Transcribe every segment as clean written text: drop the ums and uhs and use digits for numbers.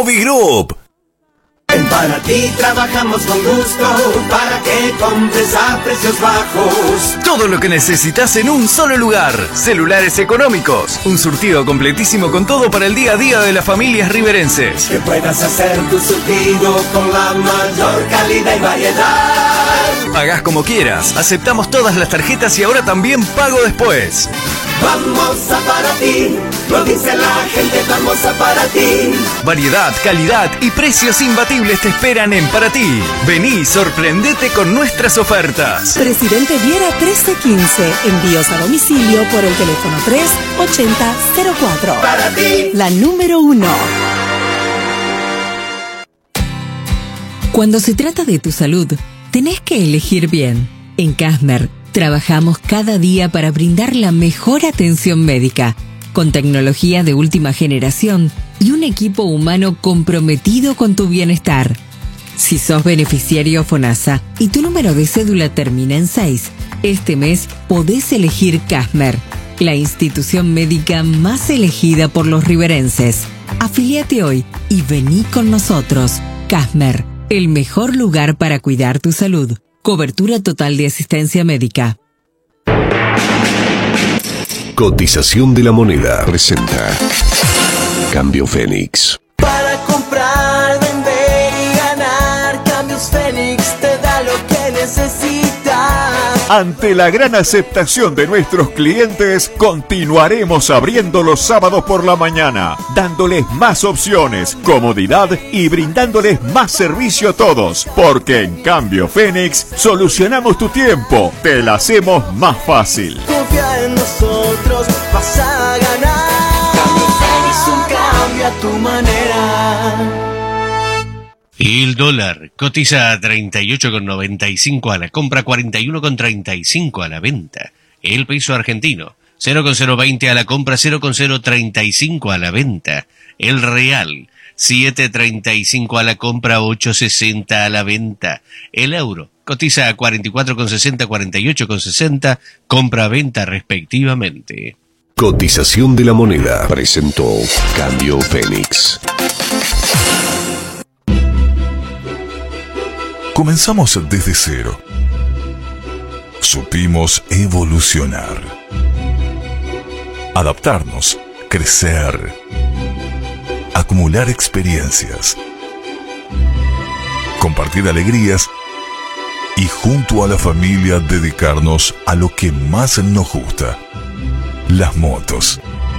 Movigroup. En Paraty trabajamos con gusto para que compres a precios bajos. Todo lo que necesitas en un solo lugar. Celulares económicos. Un surtido completísimo con todo para el día a día de las familias riverenses. Que puedas hacer tu surtido con la mayor calidad y variedad. Pagás como quieras. Aceptamos todas las tarjetas y ahora también pago después. Vamos a Paraty. Lo dice la gente, vamos a Paraty. Variedad, calidad y precios imbatibles te esperan en Paraty. Vení, sorprendete con nuestras ofertas. Presidente Viera 1315. Envíos a domicilio por el teléfono 38004. Paraty. La número 1. Cuando se trata de tu salud, tenés que elegir bien. En Casmer, trabajamos cada día para brindar la mejor atención médica, con tecnología de última generación y un equipo humano comprometido con tu bienestar. Si sos beneficiario FONASA y tu número de cédula termina en 6, este mes podés elegir Casmer, la institución médica más elegida por los riverenses. Afíliate hoy y vení con nosotros. Casmer, el mejor lugar para cuidar tu salud. Cobertura total de asistencia médica. Cotización de la moneda presenta Cambio Fénix. Para comprar, vender y ganar, Cambios Fénix te da lo que necesitas. Ante la gran aceptación de nuestros clientes, continuaremos abriendo los sábados por la mañana, dándoles más opciones, comodidad y brindándoles más servicio a todos. Porque en Cambio Fénix solucionamos tu tiempo, te la hacemos más fácil. Confía en nosotros, vas a ganar. Cambio Fénix, un cambio a tu manera. El dólar cotiza a 38,95 a la compra, 41,35 a la venta. El peso argentino, 0,020 a la compra, 0,035 a la venta. El real, 7,35 a la compra, 8,60 a la venta. El euro cotiza a 44,60, 48,60, compra-venta respectivamente. Cotización de la moneda presentó Cambio Fénix. Comenzamos desde cero. Supimos evolucionar, adaptarnos, crecer, acumular experiencias, compartir alegrías y junto a la familia dedicarnos a lo que más nos gusta, las motos.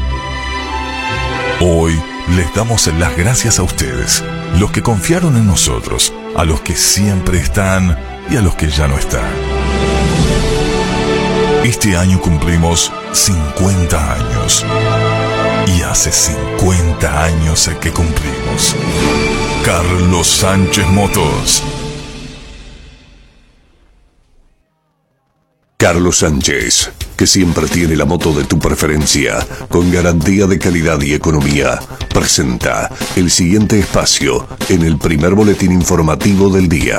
Hoy les damos las gracias a ustedes, los que confiaron en nosotros, a los que siempre están y a los que ya no están. Este año cumplimos 50 años. Y hace 50 años que cumplimos. Carlos Sánchez Motos. Carlos Sánchez, que siempre tiene la moto de tu preferencia, con garantía de calidad y economía, presenta el siguiente espacio en el primer boletín informativo del día.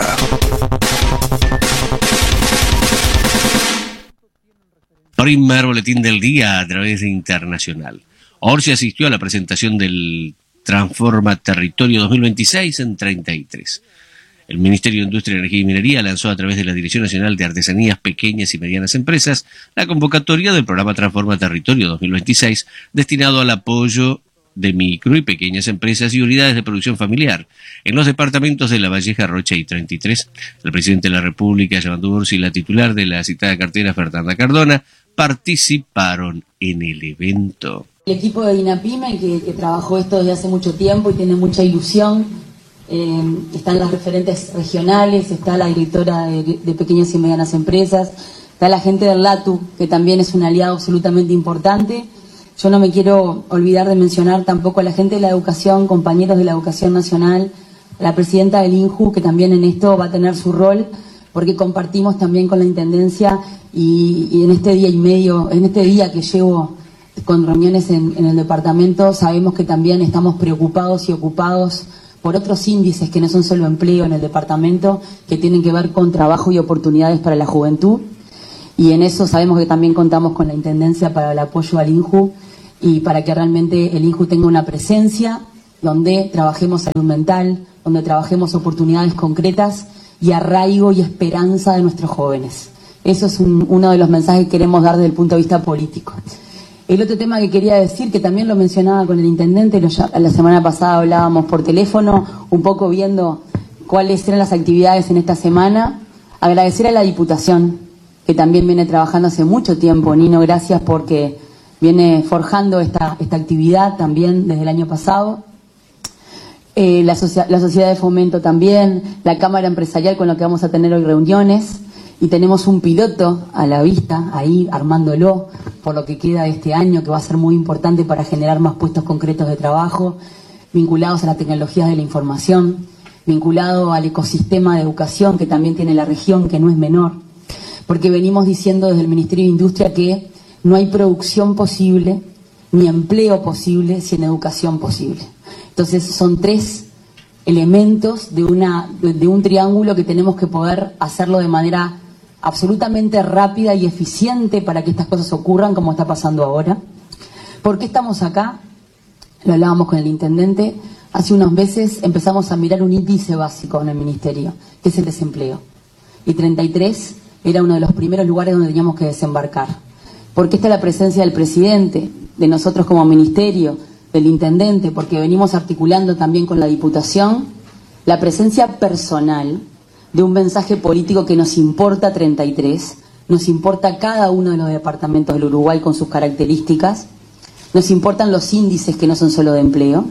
Primer boletín del día a través de Internacional. Orsi asistió a la presentación del Transforma Territorio 2026 en 33. El Ministerio de Industria, Energía y Minería lanzó a través de la Dirección Nacional de Artesanías, Pequeñas y Medianas Empresas la convocatoria del programa Transforma Territorio 2026 destinado al apoyo de micro y pequeñas empresas y unidades de producción familiar en los departamentos de La Valleja, Rocha y 33. El presidente de la República, Yamandú Orsi, y la titular de la citada cartera, Fernanda Cardona, participaron en el evento. El equipo de INAPYME que trabajó esto desde hace mucho tiempo y tiene mucha ilusión. Están las referentes regionales, está la directora de Pequeñas y Medianas Empresas, está la gente del LATU, que también es un aliado absolutamente importante. Yo no me quiero olvidar de mencionar tampoco a la gente de la educación, compañeros de la educación nacional, a la presidenta del INJU, que también en esto va a tener su rol, porque compartimos también con la Intendencia y en este día y medio, en este día que llevo con reuniones en el departamento, sabemos que también estamos preocupados y ocupados por otros índices que no son solo empleo en el departamento, que tienen que ver con trabajo y oportunidades para la juventud. Y en eso sabemos que también contamos con la Intendencia para el apoyo al INJU y para que realmente el INJU tenga una presencia donde trabajemos salud mental, donde trabajemos oportunidades concretas y arraigo y esperanza de nuestros jóvenes. Eso es uno de los mensajes que queremos dar desde el punto de vista político. El otro tema que quería decir, que también lo mencionaba con el intendente, la semana pasada hablábamos por teléfono, un poco viendo cuáles eran las actividades en esta semana. Agradecer a la Diputación, que también viene trabajando hace mucho tiempo. Nino, gracias porque viene forjando esta actividad también desde el año pasado. La Sociedad de Fomento también, la Cámara Empresarial con la que vamos a tener hoy reuniones. Y tenemos un piloto a la vista, ahí armándolo, por lo que queda de este año, que va a ser muy importante para generar más puestos concretos de trabajo, vinculados a las tecnologías de la información, vinculado al ecosistema de educación que también tiene la región, que no es menor, porque venimos diciendo desde el Ministerio de Industria que no hay producción posible, ni empleo posible, sin educación posible. Entonces son tres elementos de un triángulo que tenemos que poder hacerlo de manera absolutamente rápida y eficiente para que estas cosas ocurran como está pasando ahora. ¿Por qué estamos acá? Lo hablábamos con el intendente. Hace unos meses empezamos a mirar un índice básico en el ministerio, que es el desempleo. Y 33 era uno de los primeros lugares donde teníamos que desembarcar. Porque está la presencia del presidente, de nosotros como ministerio, del intendente, porque venimos articulando también con la Diputación la presencia personal de un mensaje político que nos importa 33, nos importa cada uno de los departamentos del Uruguay con sus características, nos importan los índices que no son solo de empleo,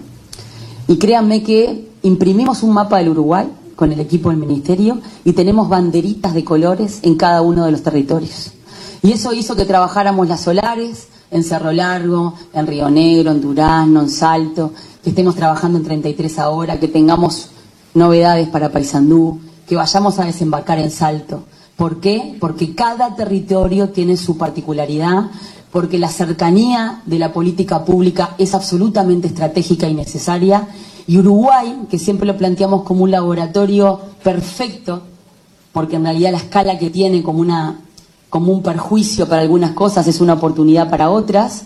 y créanme que imprimimos un mapa del Uruguay con el equipo del Ministerio y tenemos banderitas de colores en cada uno de los territorios. Y eso hizo que trabajáramos las solares en Cerro Largo, en Río Negro, en Durazno, en Salto, que estemos trabajando en 33 ahora, que tengamos novedades para Paysandú, que vayamos a desembarcar en Salto. ¿Por qué? Porque cada territorio tiene su particularidad, porque la cercanía de la política pública es absolutamente estratégica y necesaria, y Uruguay, que siempre lo planteamos como un laboratorio perfecto, porque en realidad la escala que tiene como un perjuicio para algunas cosas es una oportunidad para otras.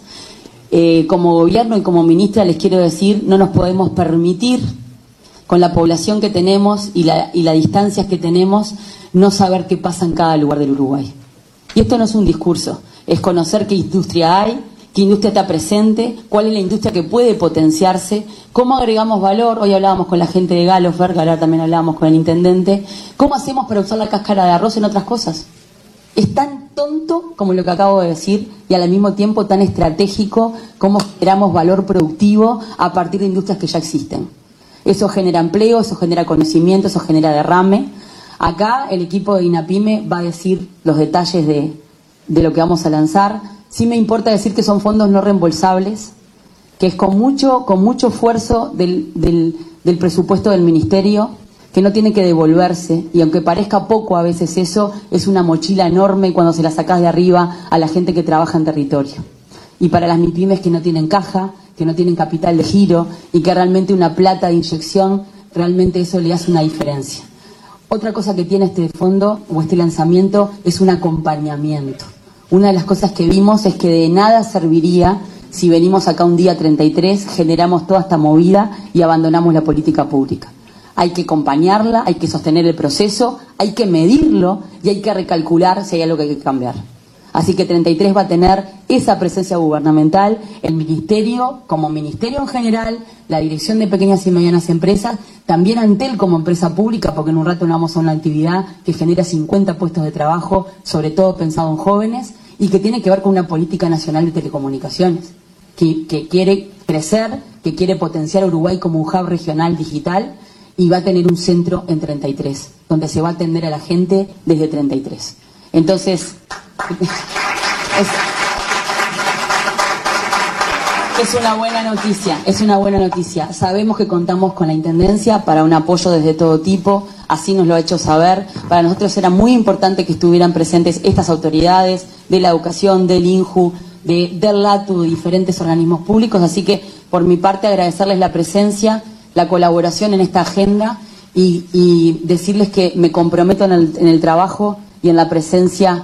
Como gobierno y como ministra les quiero decir, no nos podemos permitir, con la población que tenemos y las distancias que tenemos, no saber qué pasa en cada lugar del Uruguay. Y esto no es un discurso, es conocer qué industria hay, qué industria está presente, cuál es la industria que puede potenciarse, cómo agregamos valor. Hoy hablábamos con la gente de Galofer, ahora también hablábamos con el intendente, cómo hacemos para usar la cáscara de arroz en otras cosas. Es tan tonto como lo que acabo de decir y al mismo tiempo tan estratégico como generamos valor productivo a partir de industrias que ya existen. Eso genera empleo, eso genera conocimiento, eso genera derrame. Acá el equipo de INAPYME va a decir los detalles de lo que vamos a lanzar. Sí me importa decir que son fondos no reembolsables, que es con mucho esfuerzo del presupuesto del Ministerio, que no tiene que devolverse, y aunque parezca poco a veces eso, es una mochila enorme cuando se la sacás de arriba a la gente que trabaja en territorio. Y para las MIPYMES que no tienen caja, que no tienen capital de giro, y que realmente una plata de inyección, realmente eso le hace una diferencia. Otra cosa que tiene este fondo o este lanzamiento es un acompañamiento. Una de las cosas que vimos es que de nada serviría si venimos acá un día 33, generamos toda esta movida y abandonamos la política pública. Hay que acompañarla, hay que sostener el proceso, hay que medirlo y hay que recalcular si hay algo que hay que cambiar. Así que 33 va a tener esa presencia gubernamental, el Ministerio como Ministerio en general, la Dirección de Pequeñas y Medianas Empresas, también Antel como empresa pública, porque en un rato nos vamos a una actividad que genera 50 puestos de trabajo, sobre todo pensado en jóvenes, y que tiene que ver con una política nacional de telecomunicaciones, que quiere crecer, que quiere potenciar a Uruguay como un hub regional digital, y va a tener un centro en 33, donde se va a atender a la gente desde 33. Entonces, es una buena noticia, es una buena noticia. Sabemos que contamos con la Intendencia para un apoyo desde todo tipo, así nos lo ha hecho saber. Para nosotros era muy importante que estuvieran presentes estas autoridades de la educación, del INJU, del LATU, de diferentes organismos públicos, así que por mi parte agradecerles la presencia, la colaboración en esta agenda y decirles que me comprometo en el trabajo y en la presencia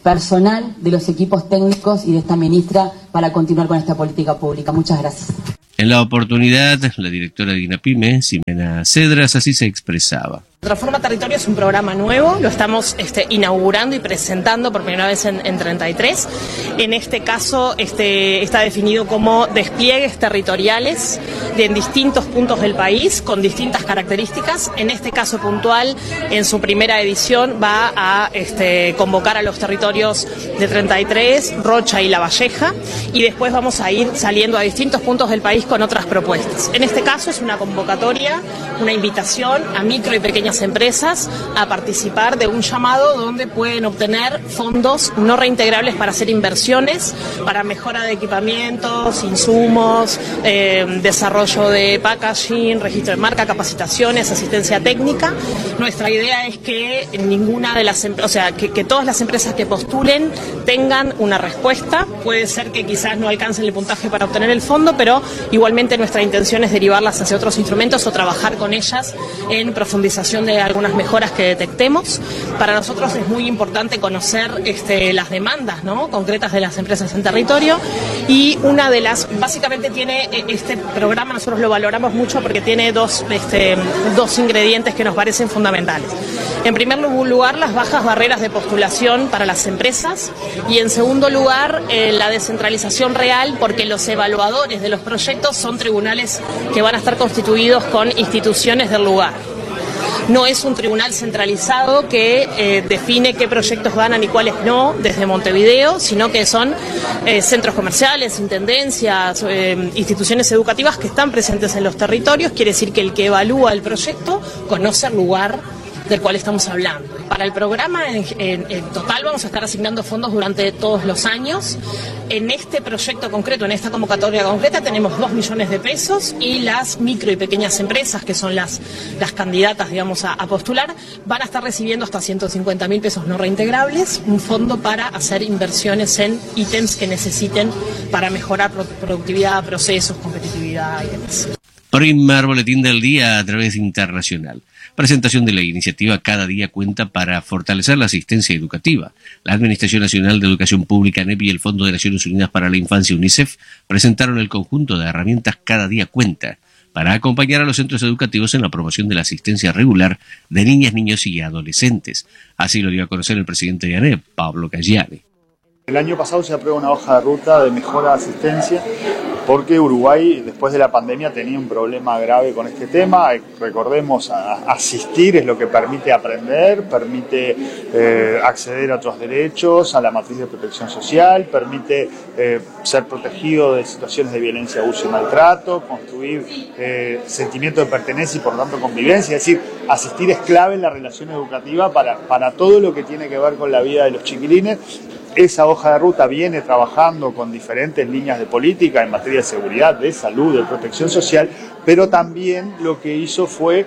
personal de los equipos técnicos y de esta ministra para continuar con esta política pública. Muchas gracias. En la oportunidad, la directora de INAPYME, Ximena Cedras, así se expresaba. Transforma Territorio es un programa nuevo, lo estamos inaugurando y presentando por primera vez en 33. En este caso está definido como despliegues territoriales en distintos puntos del país con distintas características. En este caso puntual, en su primera edición va a convocar a los territorios de 33, Rocha y La Valleja, y después vamos a ir saliendo a distintos puntos del país con otras propuestas. En este caso es una convocatoria, una invitación a micro y pequeñas empresas a participar de un llamado donde pueden obtener fondos no reintegrables para hacer inversiones, para mejora de equipamientos, insumos, desarrollo de packaging, registro de marca, capacitaciones, asistencia técnica. Nuestra idea es que ninguna de las que todas las empresas que postulen tengan una respuesta. Puede ser que quizás no alcancen el puntaje para obtener el fondo, pero igualmente nuestra intención es derivarlas hacia otros instrumentos o trabajar con ellas en profundización de algunas mejoras que detectemos. Para nosotros es muy importante conocer las demandas, ¿no?, concretas de las empresas en territorio, y una de las, básicamente tiene este programa, nosotros lo valoramos mucho porque tiene dos ingredientes que nos parecen fundamentales. En primer lugar, las bajas barreras de postulación para las empresas, y en segundo lugar, la descentralización real, porque los evaluadores de los proyectos son tribunales que van a estar constituidos con instituciones del lugar. No es un tribunal centralizado que define qué proyectos ganan y cuáles no desde Montevideo, sino que son centros comerciales, intendencias, instituciones educativas que están presentes en los territorios. Quiere decir que el que evalúa el proyecto conoce el lugar del cual estamos hablando. Para el programa en total vamos a estar asignando fondos durante todos los años. En este proyecto concreto, en esta convocatoria concreta, tenemos 2 millones de pesos, y las micro y pequeñas empresas, que son las candidatas, digamos, a postular, van a estar recibiendo hasta 150.000 pesos no reintegrables, un fondo para hacer inversiones en ítems que necesiten para mejorar productividad, procesos, competitividad y demás. Primer boletín del día a través internacional. Presentación de la iniciativa Cada Día Cuenta para fortalecer la asistencia educativa. La Administración Nacional de Educación Pública, ANEP, y el Fondo de Naciones Unidas para la Infancia, UNICEF, presentaron el conjunto de herramientas Cada Día Cuenta para acompañar a los centros educativos en la promoción de la asistencia regular de niñas, niños y adolescentes. Así lo dio a conocer el presidente de ANEP, Pablo Caggiani. El año pasado se aprobó una hoja de ruta de mejora de asistencia, porque Uruguay, después de la pandemia, tenía un problema grave con este tema. Recordemos, asistir es lo que permite aprender, permite acceder a otros derechos, a la matriz de protección social, permite ser protegido de situaciones de violencia, abuso y maltrato, construir sentimiento de pertenencia y por tanto convivencia. Es decir, asistir es clave en la relación educativa para todo lo que tiene que ver con la vida de los chiquilines. Esa hoja de ruta viene trabajando con diferentes líneas de política en materia de seguridad, de salud, de protección social, pero también lo que hizo fue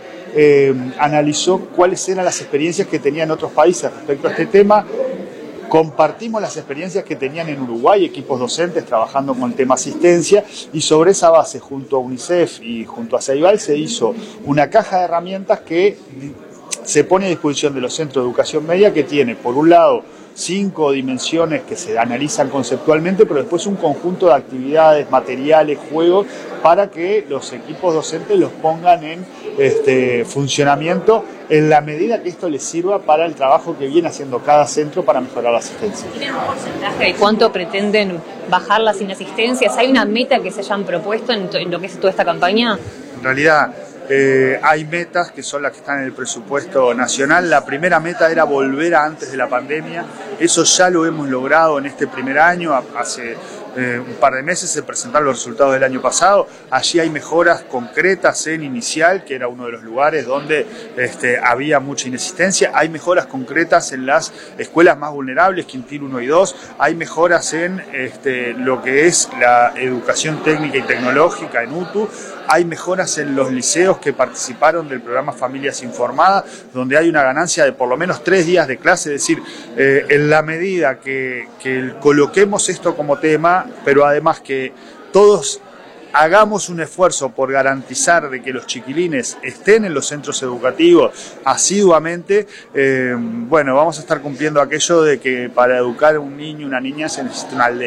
analizó cuáles eran las experiencias que tenían otros países respecto a este tema. Compartimos las experiencias que tenían en Uruguay equipos docentes trabajando con el tema asistencia, y sobre esa base, junto a UNICEF y junto a Ceibal, se hizo una caja de herramientas que se pone a disposición de los centros de educación media, que tiene, por un lado, 5 dimensiones que se analizan conceptualmente, pero después un conjunto de actividades, materiales, juegos, para que los equipos docentes los pongan en funcionamiento en la medida que esto les sirva para el trabajo que viene haciendo cada centro para mejorar la asistencia. ¿Tienen un porcentaje de cuánto pretenden bajar las inasistencias? ¿Hay una meta que se hayan propuesto en lo que es toda esta campaña? En realidad, hay metas que son las que están en el presupuesto nacional. La primera meta era volver a antes de la pandemia. Eso ya lo hemos logrado en este primer año. Hace un par de meses se presentaron los resultados del año pasado. Allí hay mejoras concretas en Inicial, que era uno de los lugares donde había mucha inasistencia. Hay mejoras concretas en las escuelas más vulnerables, Quintil 1 y 2. Hay mejoras en lo que es la educación técnica y tecnológica en UTU. Hay mejoras en los liceos que participaron del programa Familias Informadas, donde hay una ganancia de por lo menos 3 días de clase. Es decir, en la medida que coloquemos esto como tema, pero además que todos hagamos un esfuerzo por garantizar de que los chiquilines estén en los centros educativos asiduamente, vamos a estar cumpliendo aquello de que para educar a un niño y una niña se necesita una aldea.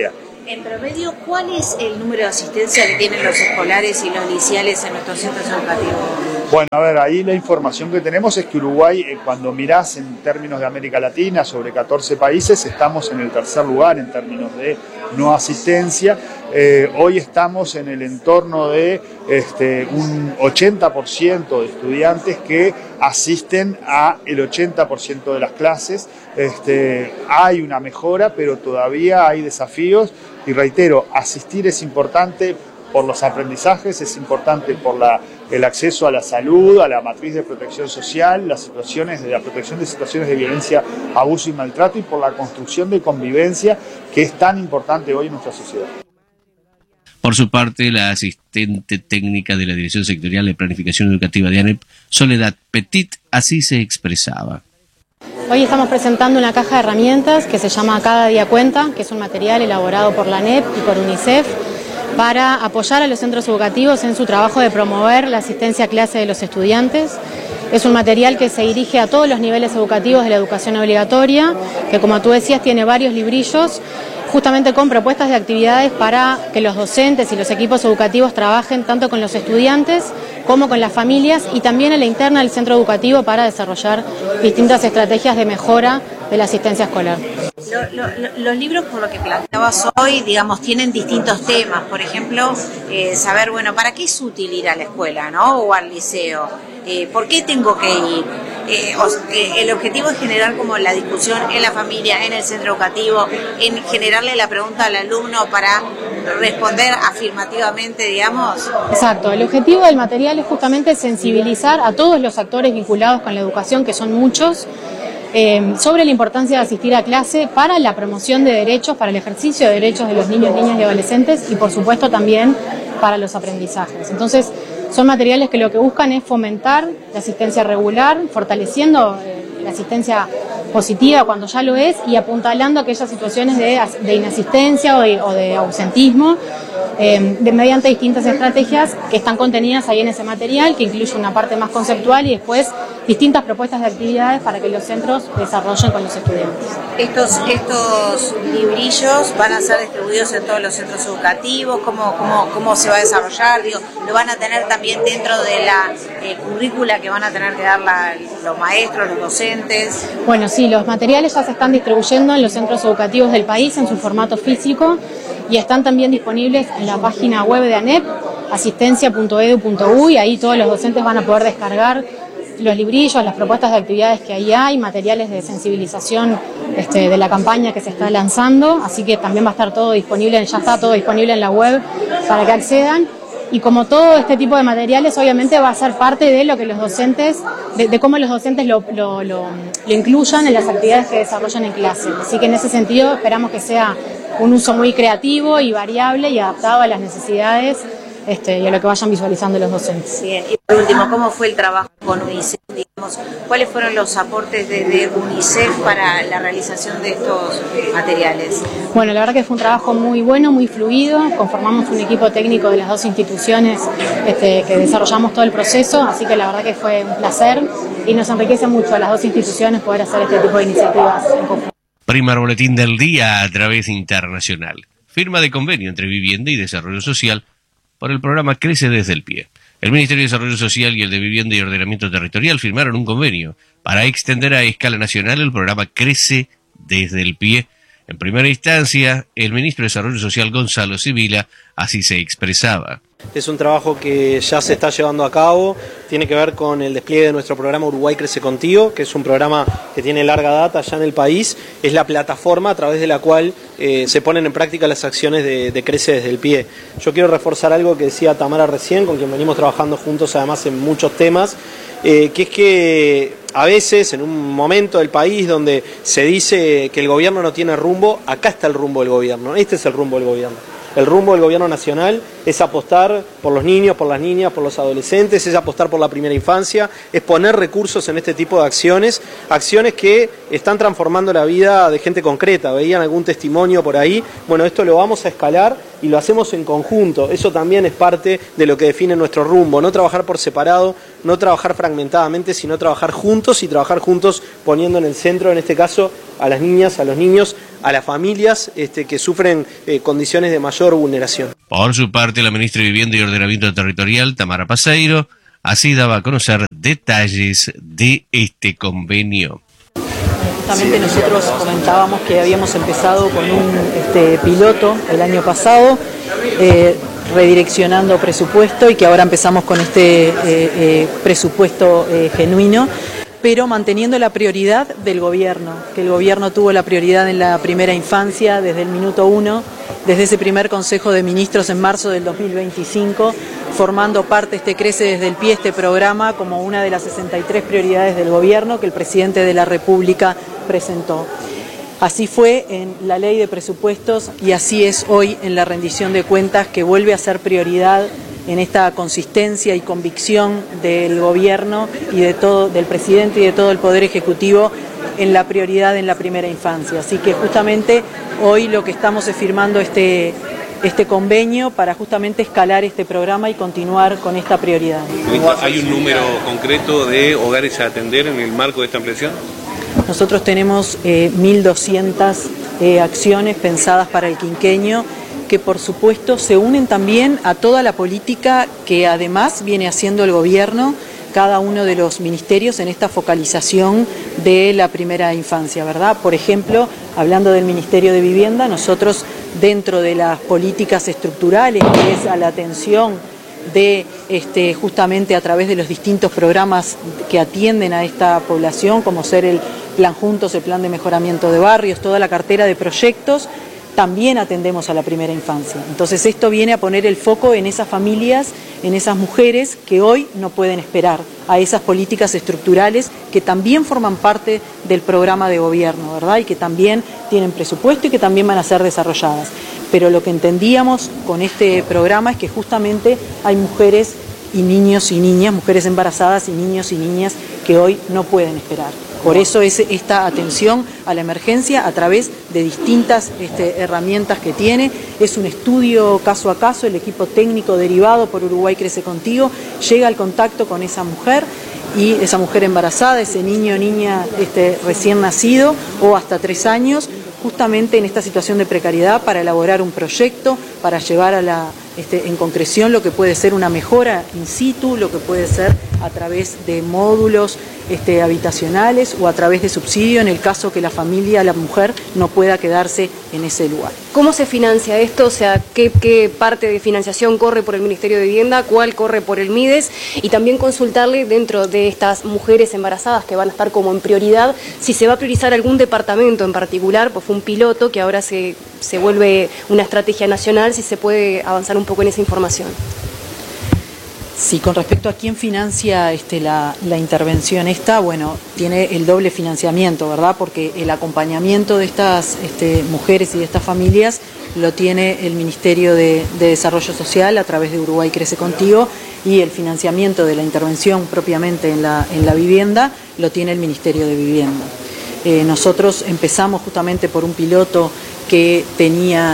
En promedio, ¿cuál es el número de asistencia que tienen los escolares y los liceales en nuestros centros educativos? Bueno, a ver, ahí la información que tenemos es que Uruguay, cuando mirás en términos de América Latina, sobre 14 países, estamos en el tercer lugar en términos de no asistencia. Hoy estamos en el entorno de un 80% de estudiantes que asisten a el 80% de las clases. Hay una mejora, pero todavía hay desafíos. Y reitero, asistir es importante por los aprendizajes, es importante por el acceso a la salud, a la matriz de protección social, la protección de situaciones de violencia, abuso y maltrato, y por la construcción de convivencia que es tan importante hoy en nuestra sociedad. Por su parte, la asistente técnica de la Dirección Sectorial de Planificación Educativa de ANEP, Soledad Petit, así se expresaba. Hoy estamos presentando una caja de herramientas que se llama Cada Día Cuenta, que es un material elaborado por la ANEP y por UNICEF para apoyar a los centros educativos en su trabajo de promover la asistencia a clase de los estudiantes. Es un material que se dirige a todos los niveles educativos de la educación obligatoria, que como tú decías tiene varios librillos, justamente con propuestas de actividades para que los docentes y los equipos educativos trabajen tanto con los estudiantes como con las familias y también en la interna del centro educativo para desarrollar distintas estrategias de mejora de la asistencia escolar. Los libros, por lo que planteabas hoy, digamos, tienen distintos temas. Por ejemplo, saber, bueno, ¿para qué es útil ir a la escuela, ¿no? O al liceo? ¿Por qué tengo que ir? El objetivo es generar como la discusión en la familia, en el centro educativo, en generarle la pregunta al alumno para responder afirmativamente, digamos. Exacto, el objetivo del material es justamente sensibilizar a todos los actores vinculados con la educación, que son muchos, sobre la importancia de asistir a clase para la promoción de derechos, para el ejercicio de derechos de los niños, niñas y adolescentes y por supuesto también para los aprendizajes. Entonces, son materiales que lo que buscan es fomentar la asistencia regular, fortaleciendo la asistencia positiva cuando ya lo es y apuntalando aquellas situaciones de inasistencia o de ausentismo mediante distintas estrategias que están contenidas ahí en ese material, que incluye una parte más conceptual y después distintas propuestas de actividades para que los centros desarrollen con los estudiantes. Estos librillos van a ser distribuidos en todos los centros educativos. ¿Cómo se va a desarrollar? Digo, ¿lo van a tener también dentro de la currícula que van a tener que dar los maestros, los docentes? Bueno, sí, los materiales ya se están distribuyendo en los centros educativos del país en su formato físico y están también disponibles en la página web de ANEP, asistencia.edu.uy, ahí todos los docentes van a poder descargar los librillos, las propuestas de actividades que ahí hay, materiales de sensibilización de la campaña que se está lanzando, así que también va a estar todo disponible, ya está todo disponible en la web para que accedan. Y como todo este tipo de materiales, obviamente va a ser parte de lo que los docentes, de cómo los docentes lo incluyan en las actividades que desarrollan en clase. Así que en ese sentido esperamos que sea un uso muy creativo y variable y adaptado a las necesidades y a lo que vayan visualizando los docentes. Bien. Y por último, ¿cómo fue el trabajo con UNICEF? Digamos, ¿cuáles fueron los aportes de UNICEF para la realización de estos materiales? Bueno, la verdad que fue un trabajo muy bueno, muy fluido. Conformamos un equipo técnico de las dos instituciones que desarrollamos todo el proceso, así que la verdad que fue un placer y nos enriquece mucho a las dos instituciones poder hacer este tipo de iniciativas en conjunto. Primer boletín del día a través internacional. Firma de convenio entre Vivienda y Desarrollo Social por el programa Crece desde el Pie. El Ministerio de Desarrollo Social y el de Vivienda y Ordenamiento Territorial firmaron un convenio para extender a escala nacional el programa Crece desde el Pie. En primera instancia, el ministro de Desarrollo Social, Gonzalo Sibila, así se expresaba. Es un trabajo que ya se está llevando a cabo, tiene que ver con el despliegue de nuestro programa Uruguay Crece Contigo, que es un programa que tiene larga data ya en el país, es la plataforma a través de la cual se ponen en práctica las acciones de Crece desde el Pie. Yo quiero reforzar algo que decía Tamara recién, con quien venimos trabajando juntos además en muchos temas, que es que a veces en un momento del país donde se dice que el gobierno no tiene rumbo, acá está el rumbo del gobierno, este es el rumbo del gobierno. El rumbo del gobierno nacional es apostar por los niños, por las niñas, por los adolescentes, es apostar por la primera infancia, es poner recursos en este tipo de acciones, acciones que están transformando la vida de gente concreta. ¿Veían algún testimonio por ahí? Bueno, esto lo vamos a escalar y lo hacemos en conjunto. Eso también es parte de lo que define nuestro rumbo. No trabajar por separado, no trabajar fragmentadamente, sino trabajar juntos y trabajar juntos poniendo en el centro, en este caso, a las niñas, a los niños, a las familias que sufren condiciones de mayor vulneración. Por su parte, la ministra de Vivienda y Ordenamiento Territorial, Tamara Paseiro, así daba a conocer detalles de este convenio. Justamente nosotros comentábamos que habíamos empezado con un piloto el año pasado, redireccionando presupuesto, y que ahora empezamos con este presupuesto genuino, pero manteniendo la prioridad del gobierno, que el gobierno tuvo la prioridad en la primera infancia desde el minuto 1, desde ese primer Consejo de Ministros en marzo del 2025, formando parte, crece desde el pie este programa como una de las 63 prioridades del gobierno que el presidente de la República presentó. Así fue en la ley de presupuestos y así es hoy en la rendición de cuentas, que vuelve a ser prioridad en esta consistencia y convicción del gobierno y del presidente y de todo el Poder Ejecutivo en la prioridad en la primera infancia. Así que justamente hoy lo que estamos es firmando este convenio para justamente escalar este programa y continuar con esta prioridad. ¿Hay un número concreto de hogares a atender en el marco de esta ampliación? Nosotros tenemos 1.200 acciones pensadas para el quinquenio, que por supuesto se unen también a toda la política que además viene haciendo el gobierno, cada uno de los ministerios, en esta focalización de la primera infancia, ¿verdad? Por ejemplo, hablando del Ministerio de Vivienda, nosotros dentro de las políticas estructurales, que es a la atención de justamente a través de los distintos programas que atienden a esta población, como ser el Plan Juntos, el Plan de Mejoramiento de Barrios, toda la cartera de proyectos, también atendemos a la primera infancia. Entonces esto viene a poner el foco en esas familias, en esas mujeres que hoy no pueden esperar, a esas políticas estructurales que también forman parte del programa de gobierno, ¿verdad? Y que también tienen presupuesto y que también van a ser desarrolladas. Pero lo que entendíamos con este programa es que justamente hay mujeres y niños y niñas, mujeres embarazadas y niños y niñas que hoy no pueden esperar. Por eso es esta atención a la emergencia a través de distintas herramientas que tiene. Es un estudio caso a caso, el equipo técnico derivado por Uruguay Crece Contigo llega al contacto con esa mujer, y esa mujer embarazada, ese niño o niña recién nacido o hasta 3 años, justamente en esta situación de precariedad, para elaborar un proyecto, para llevar a en concreción lo que puede ser una mejora in situ, lo que puede ser a través de módulos habitacionales o a través de subsidio en el caso que la familia, la mujer, no pueda quedarse en ese lugar. ¿Cómo se financia esto? O sea, ¿qué parte de financiación corre por el Ministerio de Vivienda? ¿Cuál corre por el MIDES? Y también consultarle, dentro de estas mujeres embarazadas que van a estar como en prioridad, si se va a priorizar algún departamento en particular, pues fue un piloto que ahora se vuelve una estrategia nacional, si se puede avanzar un poco en esa información. Sí, con respecto a quién financia la intervención bueno, tiene el doble financiamiento, ¿verdad? Porque el acompañamiento de estas mujeres y de estas familias lo tiene el Ministerio de Desarrollo Social a través de Uruguay Crece Contigo, y el financiamiento de la intervención propiamente en la vivienda lo tiene el Ministerio de Vivienda. Nosotros empezamos justamente por un piloto que tenía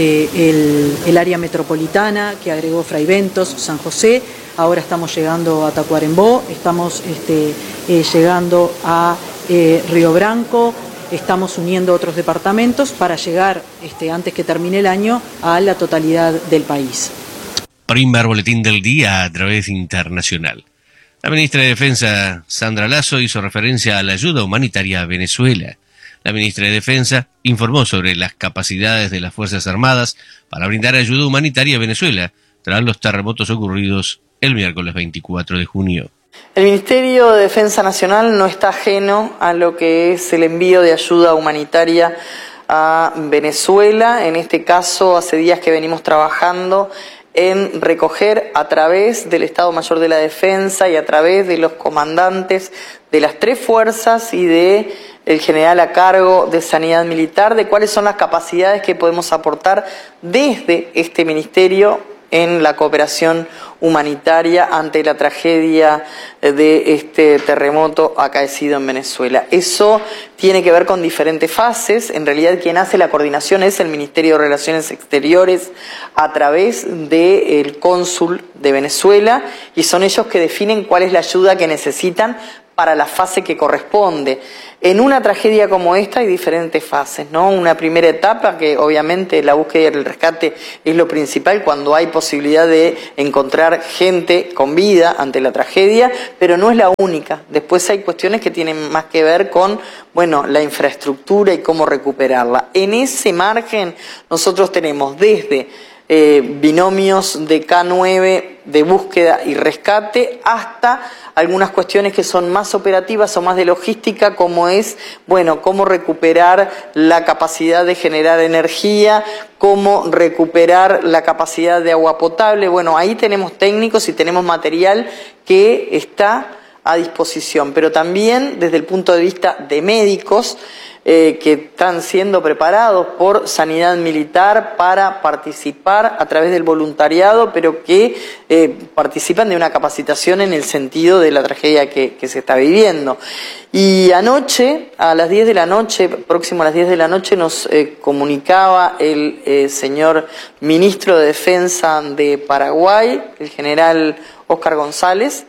el área metropolitana, que agregó Fraiventos, San José. Ahora estamos llegando a Tacuarembó, estamos llegando a Río Branco, estamos uniendo otros departamentos para llegar, antes que termine el año, a la totalidad del país. Primer boletín del día a través internacional. La ministra de Defensa, Sandra Lasso, hizo referencia a la ayuda humanitaria a Venezuela. La ministra de Defensa informó sobre las capacidades de las Fuerzas Armadas para brindar ayuda humanitaria a Venezuela tras los terremotos ocurridos el miércoles 24 de junio. El Ministerio de Defensa Nacional no está ajeno a lo que es el envío de ayuda humanitaria a Venezuela. En este caso, hace días que venimos trabajando en recoger a través del Estado Mayor de la Defensa y a través de los comandantes de las 3 fuerzas y de el general a cargo de Sanidad Militar, de cuáles son las capacidades que podemos aportar desde este ministerio en la cooperación humanitaria ante la tragedia de este terremoto acaecido en Venezuela. Eso tiene que ver con diferentes fases. En realidad quien hace la coordinación es el Ministerio de Relaciones Exteriores a través del cónsul de Venezuela, y son ellos que definen cuál es la ayuda que necesitan para la fase que corresponde. En una tragedia como esta hay diferentes fases, ¿no? Una primera etapa, que obviamente la búsqueda y el rescate es lo principal cuando hay posibilidad de encontrar gente con vida ante la tragedia, pero no es la única. Después hay cuestiones que tienen más que ver con, bueno, la infraestructura y cómo recuperarla. En ese margen nosotros tenemos desde binomios de K9 de búsqueda y rescate hasta algunas cuestiones que son más operativas o más de logística, como es, bueno, cómo recuperar la capacidad de generar energía, cómo recuperar la capacidad de agua potable. Bueno, ahí tenemos técnicos y tenemos material que está a disposición, pero también desde el punto de vista de médicos que están siendo preparados por Sanidad Militar para participar a través del voluntariado, pero que participan de una capacitación en el sentido de la tragedia que se está viviendo. Y anoche, a las 10 de la noche, próximo a las 10 de la noche, nos comunicaba el señor ministro de Defensa de Paraguay, el general Óscar González,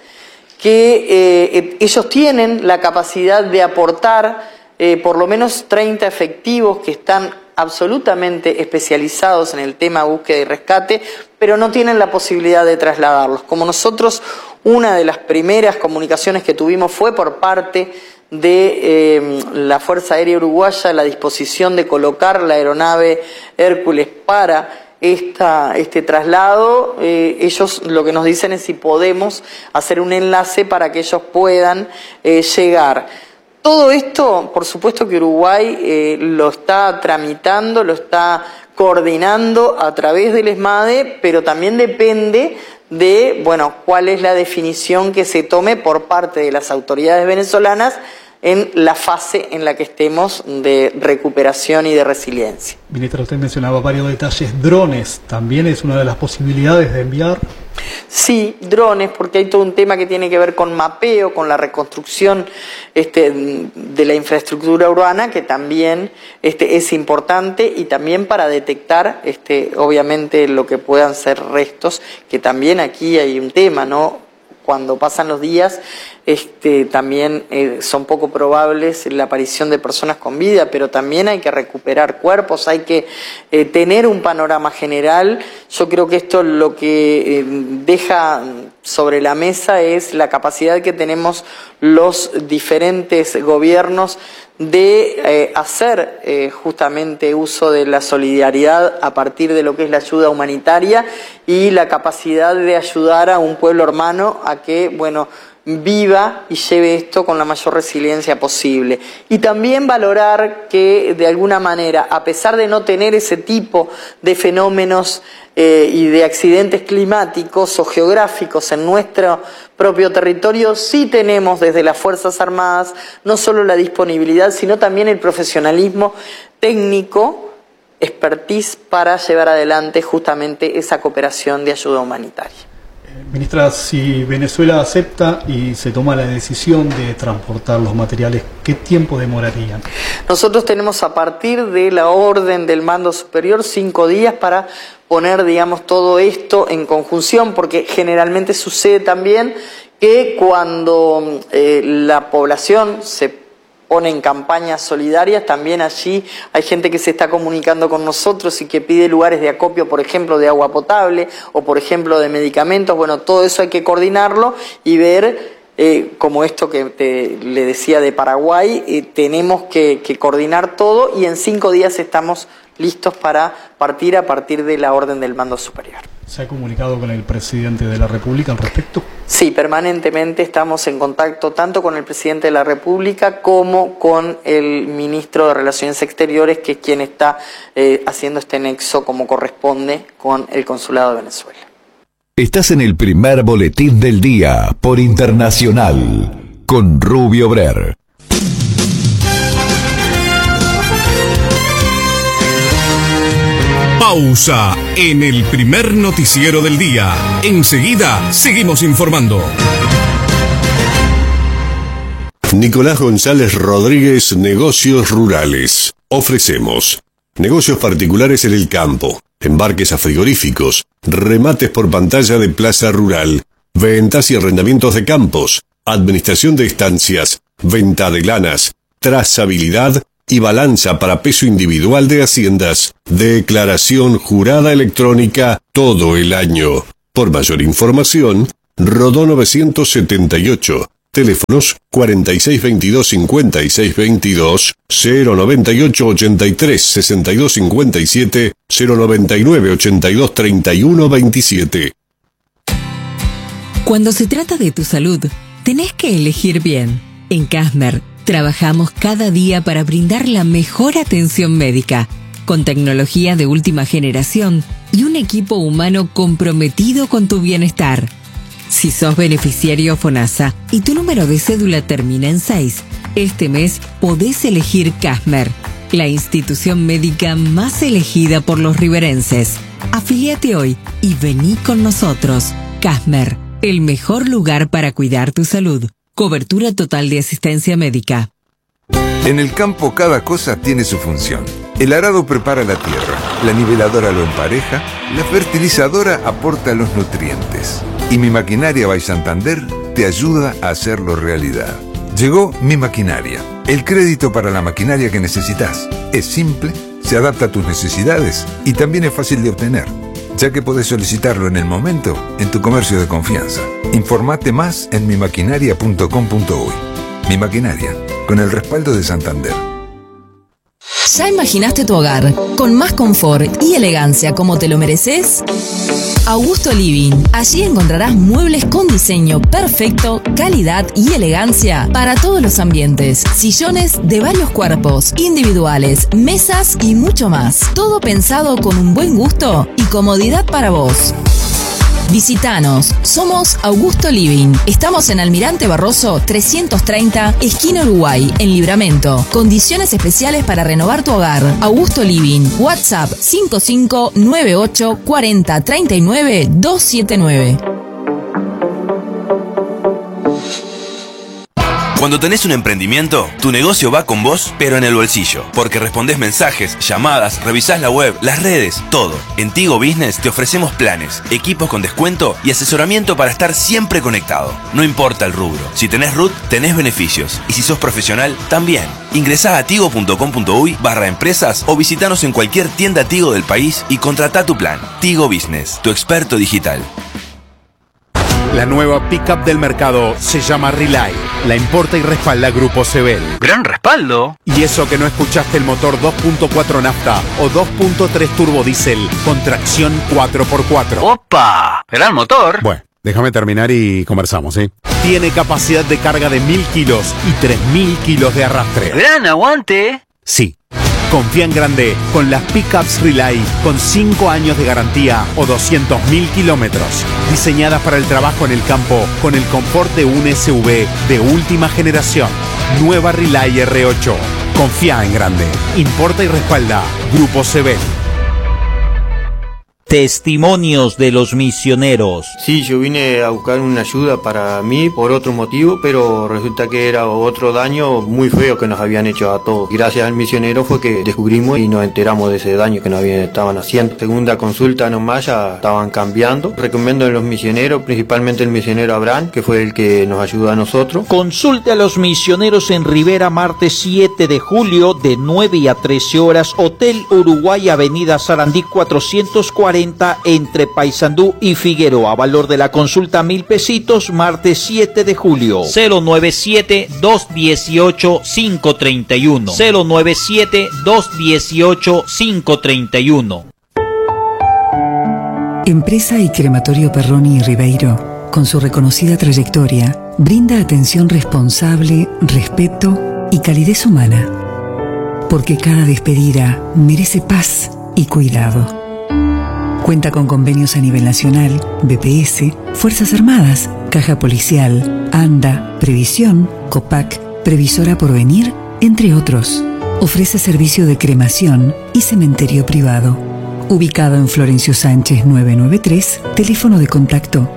que ellos tienen la capacidad de aportar por lo menos 30 efectivos que están absolutamente especializados en el tema búsqueda y rescate, pero no tienen la posibilidad de trasladarlos. Como nosotros, una de las primeras comunicaciones que tuvimos fue por parte de la Fuerza Aérea Uruguaya, la disposición de colocar la aeronave Hércules para este traslado. Ellos lo que nos dicen es si podemos hacer un enlace para que ellos puedan llegar. Todo esto, por supuesto que Uruguay lo está tramitando, lo está coordinando a través del ESMADE, pero también depende de, bueno, cuál es la definición que se tome por parte de las autoridades venezolanas en la fase en la que estemos de recuperación y de resiliencia. Ministra, usted mencionaba varios detalles. ¿Drones también es una de las posibilidades de enviar? Sí, drones, porque hay todo un tema que tiene que ver con mapeo, con la reconstrucción de la infraestructura urbana, que también es importante, y también para detectar obviamente lo que puedan ser restos, que también aquí hay un tema, ¿no? Cuando pasan los días, también son poco probables la aparición de personas con vida, pero también hay que recuperar cuerpos, hay que tener un panorama general. Yo creo que esto lo que deja sobre la mesa es la capacidad que tenemos los diferentes gobiernos de hacer justamente uso de la solidaridad a partir de lo que es la ayuda humanitaria y la capacidad de ayudar a un pueblo hermano a que, bueno, viva y lleve esto con la mayor resiliencia posible. Y también valorar que, de alguna manera, a pesar de no tener ese tipo de fenómenos y de accidentes climáticos o geográficos en nuestro propio territorio, sí tenemos desde las Fuerzas Armadas no solo la disponibilidad, sino también el profesionalismo técnico, expertise para llevar adelante justamente esa cooperación de ayuda humanitaria. Ministra, si Venezuela acepta y se toma la decisión de transportar los materiales, ¿qué tiempo demorarían? Nosotros tenemos, a partir de la orden del mando superior, 5 días para poner, digamos, todo esto en conjunción, porque generalmente sucede también que cuando la población se pone en campañas solidarias, también allí hay gente que se está comunicando con nosotros y que pide lugares de acopio, por ejemplo, de agua potable o, por ejemplo, de medicamentos. Bueno, todo eso hay que coordinarlo y ver, como esto que le decía de Paraguay, tenemos que coordinar todo, y en 5 días estamos listos para partir a partir de la orden del mando superior. ¿Se ha comunicado con el presidente de la República al respecto? Sí, permanentemente estamos en contacto tanto con el presidente de la República como con el ministro de Relaciones Exteriores, que es quien está haciendo este nexo como corresponde con el Consulado de Venezuela. Estás en el primer boletín del día por Internacional con Rubio Brer. Pausa en el primer noticiero del día. Enseguida seguimos informando. Nicolás González Rodríguez, Negocios Rurales. Ofrecemos negocios particulares en el campo, embarques a frigoríficos, remates por pantalla de plaza rural, ventas y arrendamientos de campos, administración de estancias, venta de lanas, trazabilidad y balanza para peso individual de haciendas, declaración jurada electrónica todo el año. Por mayor información, Rodó 978, teléfonos 4622-5622, 098-83-6257, 099-82-31-27. Cuando se trata de tu salud, tenés que elegir bien. En Casmer, trabajamos cada día para brindar la mejor atención médica, con tecnología de última generación y un equipo humano comprometido con tu bienestar. Si sos beneficiario FONASA y tu número de cédula termina en 6, este mes podés elegir Casmer, la institución médica más elegida por los riverenses. Afíliate hoy y vení con nosotros. Casmer, el mejor lugar para cuidar tu salud. Cobertura total de asistencia médica. En el campo cada cosa tiene su función. El arado prepara la tierra, la niveladora lo empareja, la fertilizadora aporta los nutrientes. Y Mi Maquinaria by Santander te ayuda a hacerlo realidad. Llegó Mi Maquinaria, el crédito para la maquinaria que necesitas. Es simple, se adapta a tus necesidades y también es fácil de obtener, ya que podés solicitarlo en el momento en tu comercio de confianza. Informate más en mimaquinaria.com.uy. Mi Maquinaria, con el respaldo de Santander. ¿Ya imaginaste tu hogar con más confort y elegancia como te lo mereces? Augusto Living. Allí encontrarás muebles con diseño perfecto, calidad y elegancia para todos los ambientes. Sillones de varios cuerpos, individuales, mesas y mucho más. Todo pensado con un buen gusto y comodidad para vos. Visítanos, somos Augusto Living. Estamos en Almirante Barroso 330, esquina Uruguay, en Libramento. Condiciones especiales para renovar tu hogar. Augusto Living. WhatsApp 5598 40 39 279. Cuando tenés un emprendimiento, tu negocio va con vos, pero en el bolsillo. Porque respondés mensajes, llamadas, revisás la web, las redes, todo. En Tigo Business te ofrecemos planes, equipos con descuento y asesoramiento para estar siempre conectado. No importa el rubro. Si tenés RUT, tenés beneficios. Y si sos profesional, también. Ingresá a tigo.com.uy/empresas o visitanos en cualquier tienda Tigo del país y contratá tu plan. Tigo Business, tu experto digital. La nueva pickup del mercado se llama Relay. La importa y respalda Grupo Sebel. ¡Gran respaldo! Y eso que no escuchaste el motor 2.4 nafta o 2.3 turbo diésel con tracción 4x4. ¡Opa! ¡Gran motor! Bueno, déjame terminar y conversamos, ¿sí? Tiene capacidad de carga de 1000 kilos y 3000 kilos de arrastre. ¡Gran aguante! Sí. Confía en grande con las pickups Relay con 5 años de garantía o 200.000 kilómetros. Diseñadas para el trabajo en el campo con el confort de un SUV de última generación. Nueva Relay R8. Confía en grande. Importa y respalda Grupo Sebel. Testimonios de los misioneros. Sí, yo vine a buscar una ayuda para mí por otro motivo, pero resulta que era otro daño muy feo que nos habían hecho a todos. Gracias al misionero fue que descubrimos y nos enteramos de ese daño que nos estaban haciendo. Segunda consulta nomás ya estaban cambiando. Recomiendo a los misioneros, principalmente el misionero Abraham, que fue el que nos ayudó a nosotros. Consulte a los misioneros en Rivera, martes 7 de julio de 9 a 13 horas, Hotel Uruguay, Avenida Sarandí 440, entre Paysandú y Figueroa. Valor de la consulta 1.000 pesitos, martes 7 de julio. 097-218-531. 097-218-531. Empresa y Crematorio Perroni y Ribeiro, con su reconocida trayectoria, brinda atención responsable, respeto y calidez humana. Porque cada despedida merece paz y cuidado. Cuenta con convenios a nivel nacional, BPS, Fuerzas Armadas, Caja Policial, ANDA, Previsión, COPAC, Previsora Porvenir, entre otros. Ofrece servicio de cremación y cementerio privado. ubicado en Florencio Sánchez 993, teléfono de contacto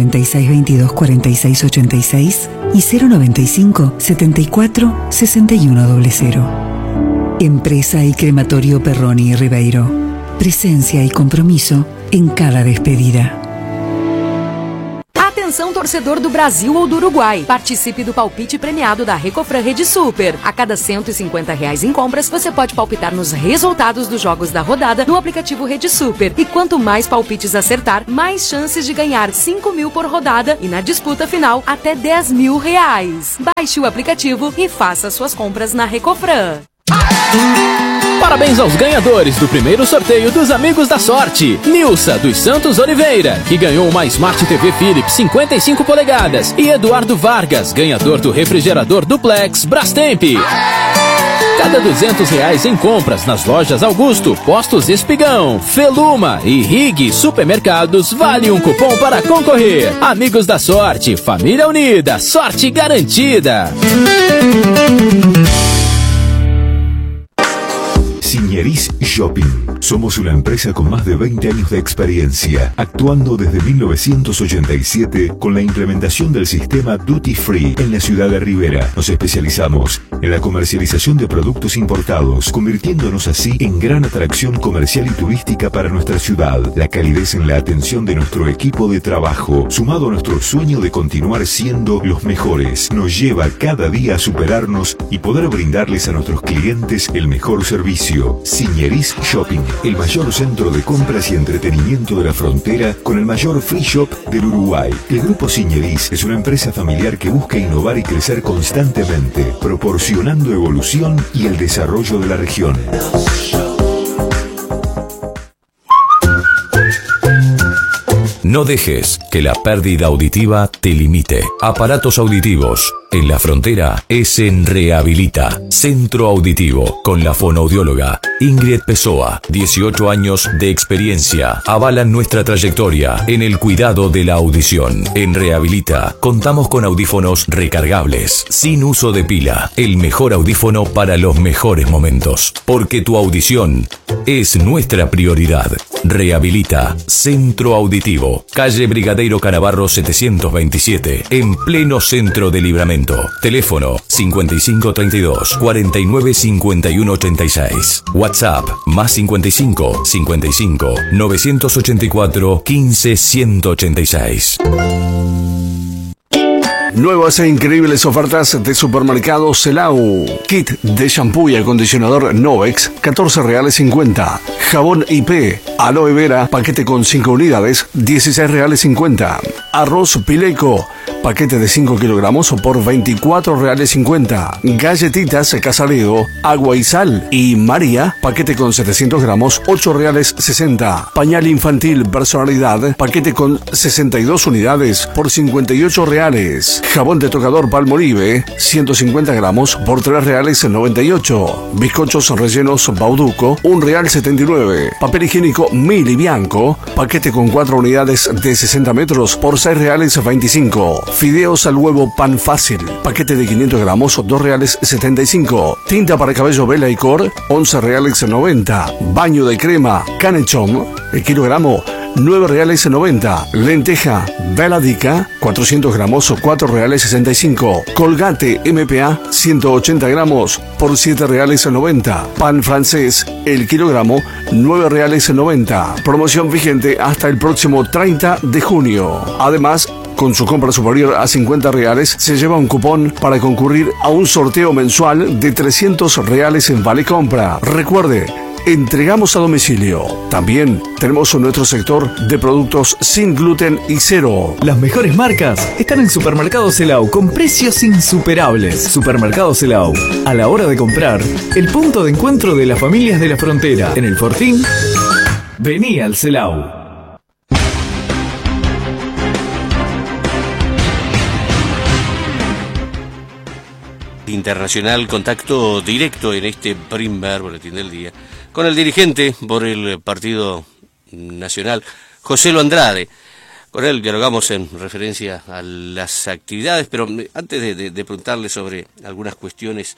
4622-4686 y 095-74-6100. Empresa y Crematorio Perroni y Ribeiro. Presencia y compromiso en cada despedida. Atenção, torcedor do Brasil ou do Uruguai. Participe do palpite premiado da Recofran Rede Super. A cada R$150 em compras, você pode palpitar nos resultados dos jogos da rodada no aplicativo Rede Super. E quanto mais palpites acertar, mais chances de ganhar 5 mil por rodada e na disputa final, até R$10.000. Baixe o aplicativo e faça suas compras na Recofran. Parabéns aos ganhadores do primeiro sorteio dos Amigos da Sorte. Nilsa dos Santos Oliveira, que ganhou uma Smart TV Philips 55 polegadas. E Eduardo Vargas, ganhador do refrigerador Duplex Brastemp. Cada R$200 em compras nas lojas Augusto, Postos Espigão, Feluma e Rig Supermercados vale um cupom para concorrer. Amigos da Sorte, família unida, sorte garantida. Signeris Shopping. Somos una empresa con más de 20 años de experiencia, actuando desde 1987 con la implementación del sistema Duty Free en la ciudad de Rivera. Nos especializamos en la comercialización de productos importados, convirtiéndonos así en gran atracción comercial y turística para nuestra ciudad. La calidez en la atención de nuestro equipo de trabajo, sumado a nuestro sueño de continuar siendo los mejores, nos lleva cada día a superarnos y poder brindarles a nuestros clientes el mejor servicio. Signeris Shopping, el mayor centro de compras y entretenimiento de la frontera con el mayor free shop del Uruguay. El Grupo Signeris es una empresa familiar que busca innovar y crecer constantemente, proporcionando evolución y el desarrollo de la región. No dejes que la pérdida auditiva te limite. Aparatos auditivos en la frontera es en Rehabilita, Centro Auditivo, con la fonoaudióloga Ingrid Pessoa. 18 años de experiencia avalan nuestra trayectoria en el cuidado de la audición. En Rehabilita contamos con audífonos recargables, sin uso de pila. El mejor audífono para los mejores momentos. Porque tu audición es nuestra prioridad. Rehabilita, Centro Auditivo, calle Brigadeiro Canavarro 727, en pleno centro de Libramento. Teléfono 5532 49 51 86. WhatsApp más 55 55 984 15 186. Nuevas e increíbles ofertas de Supermercado Celau. Kit de shampoo y acondicionador Novex, R$14.50. Jabón IP, aloe vera, paquete con 5 unidades, R$16.50. Arroz Pileco, paquete de 5 kilogramos por R$24.50. Galletitas Casaleo, agua y sal. Y María, paquete con 700 gramos, R$8.60. Pañal infantil personalidad, paquete con 62 unidades por R$58. Jabón de tocador Palmolive, 150 gramos por R$3.98. Bizcochos rellenos Bauduco, R$1.79. Papel higiénico Mili Bianco, paquete con 4 unidades de 60 metros por R$6.25. Fideos al huevo Pan Fácil, paquete de 500 gramos, R$2.75. Tinta para cabello Bella y Cor, R$11.90. Baño de crema Canechón, el kilogramo, R$9.90. Lenteja Veladica, 400 gramos, R$4.65. Colgate MPA, 180 gramos, por R$7.90. Pan francés, el kilogramo, R$9.90. Promoción vigente hasta el próximo 30 de junio. Además, con su compra superior a R$50 se lleva un cupón para concurrir a un sorteo mensual de R$300 en Vale Compra. Recuerde, entregamos a domicilio. También tenemos nuestro sector de productos sin gluten y cero. Las mejores marcas están en Supermercado Celau con precios insuperables. Supermercado Celau, a la hora de comprar, el punto de encuentro de las familias de la frontera. En el Fortín, vení al Celau. Internacional, contacto directo en este primer boletín del día con el dirigente por el Partido Nacional, José Lo Andrade. Con él dialogamos en referencia a las actividades, pero antes de preguntarle sobre algunas cuestiones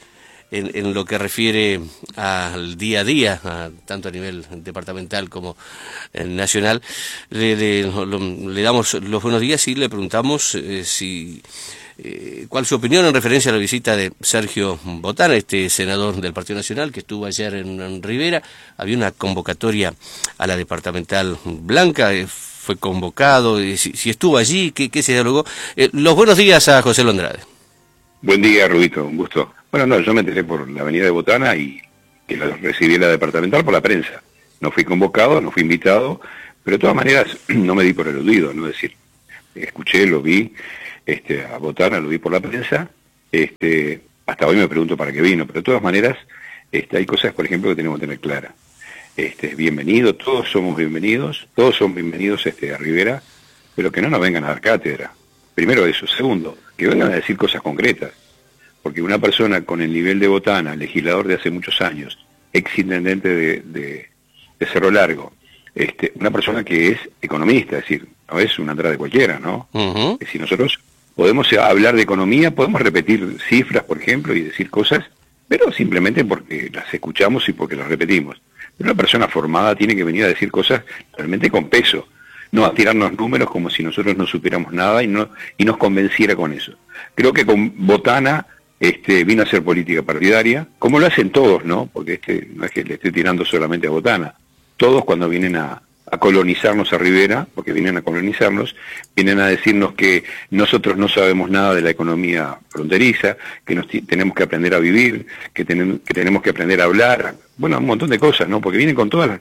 en lo que refiere al día a día, tanto a nivel departamental como nacional. Le damos los buenos días y le preguntamos cuál es su opinión en referencia a la visita de Sergio Botana, este senador del Partido Nacional que estuvo ayer en Rivera. Había una convocatoria a la departamental blanca, fue convocado, si estuvo allí, ¿qué se dialogó? Los buenos días a José Londrade. Buen día, Rubito, un gusto. Bueno, no, yo me enteré por la avenida de Botana y que lo recibí la departamental por la prensa. No fui convocado, no fui invitado, pero de todas maneras no me di por eludido, ¿no? Es decir, escuché, lo vi, a Botana lo vi por la prensa, hasta hoy me pregunto para qué vino, pero de todas maneras hay cosas, por ejemplo, que tenemos que tener claras. Bienvenido, todos somos bienvenidos a Rivera, pero que no nos vengan a dar cátedra. Primero eso. Segundo, que vengan a decir cosas concretas. Porque una persona con el nivel de Botana, legislador de hace muchos años, ex-intendente de Cerro Largo, una persona que es economista, es decir, no es una entrada de cualquiera, ¿no? Es decir, nosotros podemos hablar de economía, podemos repetir cifras, por ejemplo, y decir cosas, pero simplemente porque las escuchamos y porque las repetimos. Pero una persona formada tiene que venir a decir cosas realmente con peso, no a tirarnos números como si nosotros no supiéramos nada y nos convenciera con eso. Creo que con Botana vino a hacer política partidaria, como lo hacen todos, ¿no? Porque no es que le esté tirando solamente a Botana. Todos cuando vienen a colonizarnos a Rivera, porque vienen a colonizarnos, vienen a decirnos que nosotros no sabemos nada de la economía fronteriza, que tenemos que aprender a vivir, que tenemos que aprender a hablar, bueno, un montón de cosas, ¿no? Porque vienen con todas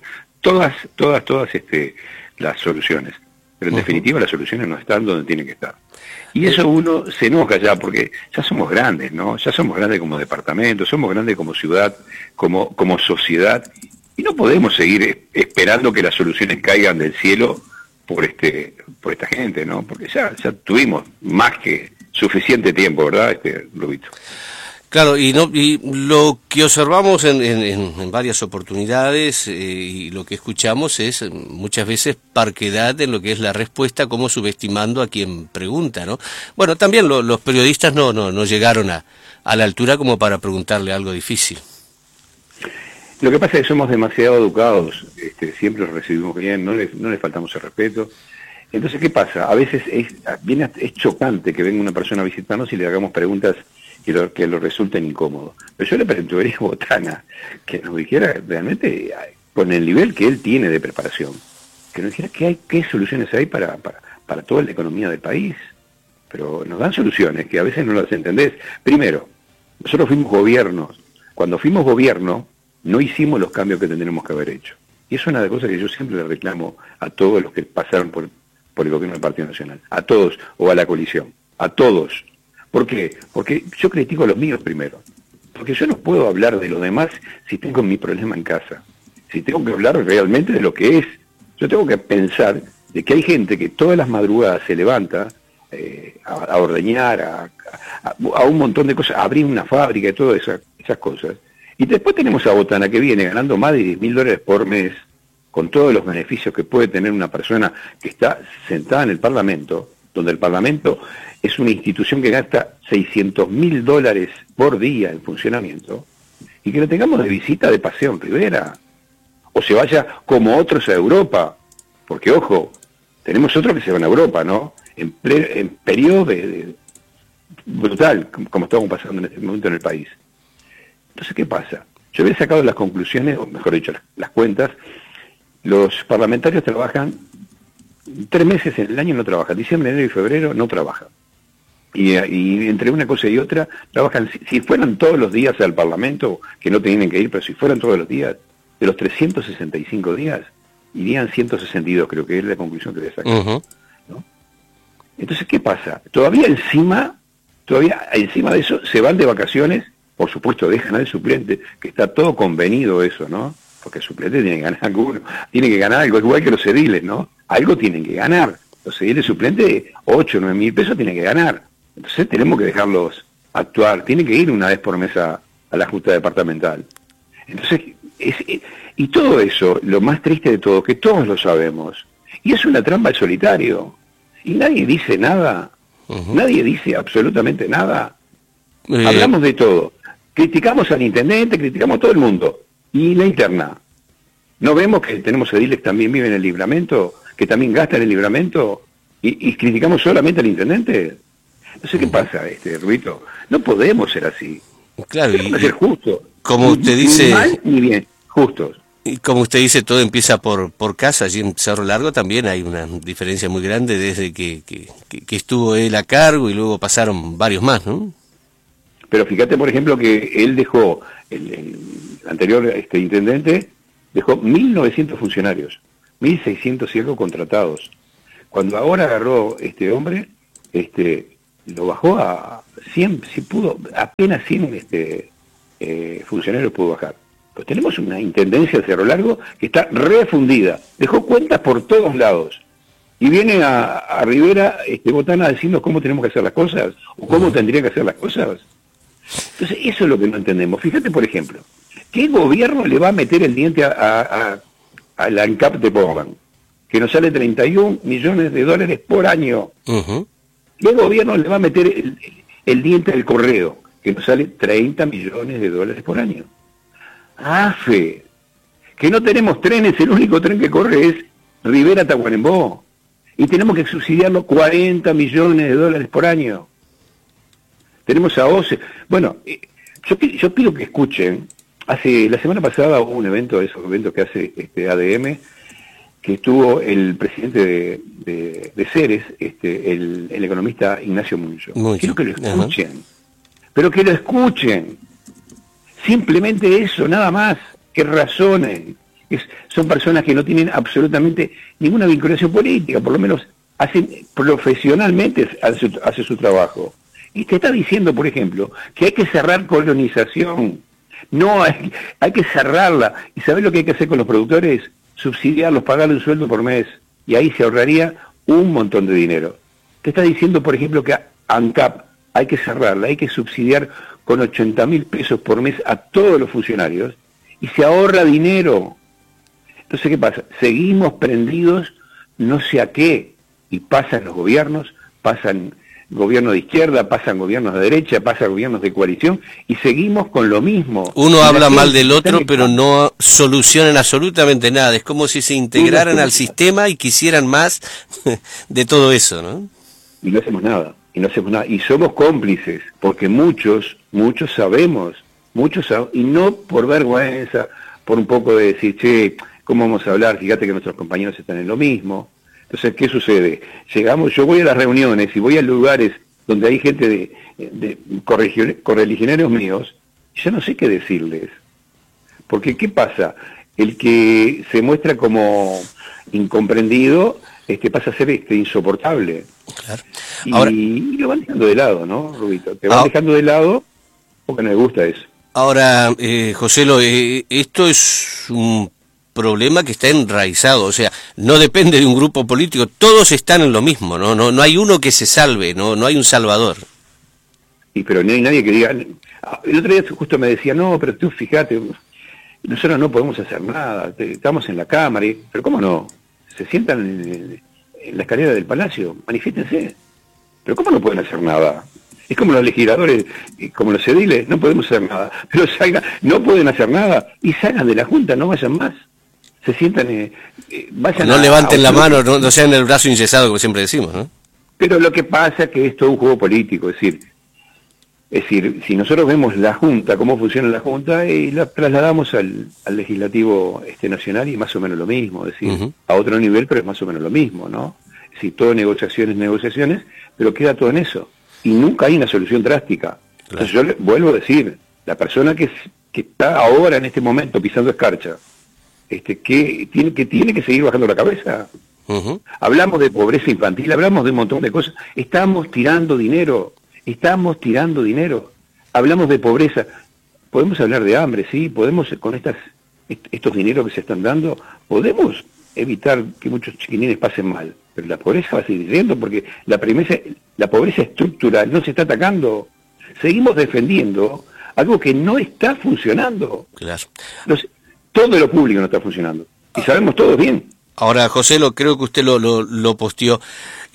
las soluciones. Pero en definitiva las soluciones no están donde tienen que estar. Y eso uno se enoja ya, porque ya somos grandes, ¿no? Ya somos grandes como departamento, somos grandes como ciudad, como sociedad, y no podemos seguir esperando que las soluciones caigan del cielo por esta gente, ¿no? Porque ya tuvimos más que suficiente tiempo, ¿verdad, Rubito? Claro, y lo que observamos en varias oportunidades y lo que escuchamos es muchas veces parquedad en lo que es la respuesta, como subestimando a quien pregunta, ¿no? Bueno, también los periodistas no llegaron a la altura como para preguntarle algo difícil. Lo que pasa es que somos demasiado educados, siempre los recibimos bien, no les faltamos el respeto. Entonces, ¿qué pasa? A veces es chocante que venga una persona a visitarnos y le hagamos preguntas que lo resulten incómodos. Pero yo le preguntaría a Botana que nos dijera realmente, con el nivel que él tiene de preparación, que nos dijera qué soluciones hay para toda la economía del país. Pero nos dan soluciones que a veces no las entendés. Primero, nosotros fuimos gobierno. Cuando fuimos gobierno, no hicimos los cambios que tendríamos que haber hecho. Y eso es una de las cosas que yo siempre le reclamo a todos los que pasaron por el gobierno del Partido Nacional. A todos, o a la coalición. A todos. ¿Por qué? Porque yo critico a los míos primero. Porque yo no puedo hablar de los demás si tengo mi problema en casa. Si tengo que hablar realmente de lo que es. Yo tengo que pensar de que hay gente que todas las madrugadas se levanta a ordeñar, a un montón de cosas, a abrir una fábrica y todas esas cosas. Y después tenemos a Botana que viene ganando más de $10.000 por mes, con todos los beneficios que puede tener una persona que está sentada en el Parlamento, donde el Parlamento es una institución que gasta $600.000 por día en funcionamiento, y que lo tengamos de visita de paseo en Rivera, o se vaya como otros a Europa, porque ojo, tenemos otros que se van a Europa, ¿no? En periodo brutal, como estamos pasando en este momento en el país. Entonces, ¿qué pasa? Yo había sacado las conclusiones, o mejor dicho, las cuentas. Los parlamentarios trabajan 3 meses en el año, no trabajan. Diciembre, enero y febrero no trabajan. Y entre una cosa y otra, trabajan, si fueran todos los días al Parlamento, que no tienen que ir, pero si fueran todos los días, de los 365 días, irían 162, creo que es la conclusión que voy a sacar. ¿No? Entonces, ¿qué pasa? Todavía encima de eso, se van de vacaciones. Por supuesto, dejan al suplente, que está todo convenido eso, ¿no? Porque el suplente tiene que ganar alguno, tiene que ganar algo, igual que los ediles, ¿no? Algo tienen que ganar. Los ediles suplentes, 8 o 9 mil pesos tienen que ganar. Entonces tenemos que dejarlos actuar, tienen que ir una vez por mes a la Junta Departamental. Entonces, y todo eso, lo más triste de todo, que todos lo sabemos, y es una trampa al solitario, y nadie dice nada, nadie dice absolutamente nada. Hablamos de todo. Criticamos al intendente, criticamos a todo el mundo. Y la interna. ¿No vemos que tenemos ediles que también viven en el Libramento, que también gastan en el Libramento, y criticamos solamente al intendente? No sé qué pasa, Rubito. No podemos ser así. Claro, tenemos que ser justos. Como usted dice... Ni mal ni bien, justos. Y como usted dice, todo empieza por casa. Allí en Cerro Largo también hay una diferencia muy grande desde que estuvo él a cargo y luego pasaron varios más, ¿no? Pero fíjate, por ejemplo, que él dejó, el anterior intendente, dejó 1.900 funcionarios, 1.600 y algo contratados. Cuando ahora agarró este hombre, lo bajó a 100, si pudo, apenas 100 funcionarios pudo bajar. Pues tenemos una intendencia de Cerro Largo que está refundida, dejó cuentas por todos lados. Y viene a Rivera Botana a decirnos cómo tenemos que hacer las cosas, o cómo tendrían que hacer las cosas. Entonces, eso es lo que no entendemos. Fíjate, por ejemplo, ¿qué gobierno le va a meter el diente a la ANCAP de Portland? Que nos sale 31 millones de dólares por año. ¿Qué gobierno le va a meter el diente al correo? Que nos sale 30 millones de dólares por año. AFE, que no tenemos trenes, el único tren que corre es Rivera-Tacuarembó. Y tenemos que subsidiarlo 40 millones de dólares por año. Tenemos a OCE. Bueno, yo pido que escuchen. La semana pasada hubo un evento, esos eventos que hace ADM, que estuvo el presidente de Ceres, el economista Ignacio Muncho. Quiero que lo escuchen. Pero que lo escuchen. Simplemente eso, nada más. Que razonen. Son personas que no tienen absolutamente ninguna vinculación política, por lo menos hacen profesionalmente hace su trabajo. Y te está diciendo, por ejemplo, que hay que cerrar colonización. No, hay que cerrarla. ¿Y sabés lo que hay que hacer con los productores? Subsidiarlos, pagarle un sueldo por mes. Y ahí se ahorraría un montón de dinero. Te está diciendo, por ejemplo, que ANCAP hay que cerrarla, hay que subsidiar con 80.000 pesos por mes a todos los funcionarios. Y se ahorra dinero. Entonces, ¿qué pasa? Seguimos prendidos no sé a qué. Y pasan los gobiernos, pasan gobiernos de izquierda, pasan gobiernos de derecha, pasan gobiernos de coalición, y seguimos con lo mismo. Uno habla mal del otro, pero no solucionan absolutamente nada. Es como si se integraran al sistema y quisieran más de todo eso, ¿no? Y no hacemos nada, y somos cómplices, porque muchos sabemos, y no por vergüenza, por un poco de decir, che, ¿cómo vamos a hablar? Fíjate que nuestros compañeros están en lo mismo. Entonces, ¿qué sucede? Yo voy a las reuniones y voy a lugares donde hay gente de correligionarios míos, y yo no sé qué decirles. Porque, ¿qué pasa? El que se muestra como incomprendido pasa a ser insoportable. Claro. Ahora, y lo van dejando de lado, ¿no, Rubito? Te van dejando de lado porque no les gusta eso. Ahora, Joselo, esto es un problema que está enraizado, o sea, no depende de un grupo político, todos están en lo mismo, no hay uno que se salve, no hay un salvador. Y pero no hay nadie que diga, el otro día justo me decía, no, pero tú fíjate, nosotros no podemos hacer nada, estamos en la Cámara, pero ¿cómo no? Se sientan en la escalera del Palacio, manifiéstense, pero ¿cómo no pueden hacer nada? Es como los legisladores, como los ediles, no podemos hacer nada, pero no pueden hacer nada, y salgan de la Junta, no vayan más. Se sientan, vayan no levanten la mano, no sean el brazo enyesado, como siempre decimos, ¿no? Pero lo que pasa es que es todo un juego político, es decir, si nosotros vemos la Junta, cómo funciona la Junta, y la trasladamos al legislativo nacional, y más o menos lo mismo, es decir, a otro nivel, pero es más o menos lo mismo, ¿no? Es decir, todo negociaciones, pero queda todo en eso, y nunca hay una solución drástica. Claro. Entonces yo le vuelvo a decir, la persona que está ahora en este momento pisando escarcha, que tiene que seguir bajando la cabeza. Hablamos de pobreza infantil, hablamos de un montón de cosas, estamos tirando dinero, hablamos de pobreza, podemos hablar de hambre, sí, podemos con estos dineros que se están dando, podemos evitar que muchos chiquilines pasen mal, pero la pobreza va a seguir yendo porque la pobreza estructural no se está atacando, seguimos defendiendo algo que no está funcionando. Claro. Todo lo público no está funcionando. Y sabemos todos bien. Ahora, Joselo, creo que usted lo posteó.